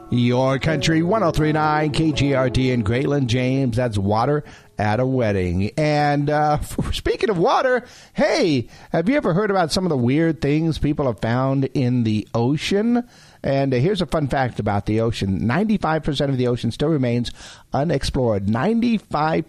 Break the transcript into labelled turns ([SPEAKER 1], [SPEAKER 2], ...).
[SPEAKER 1] Your Country 103.9 KGRT in Grayland, James. That's water at a wedding. And speaking of water, hey, have you ever heard about some of the weird things people have found in the ocean? And here's a fun fact about the ocean. 95% of the ocean still remains unexplored. 95%.